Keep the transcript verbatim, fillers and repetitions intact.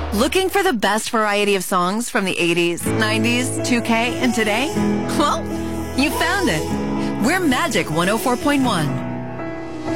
Looking for the best variety of songs from the eighties, nineties, two K, and today? Well, you found it. We're Magic one oh four point one.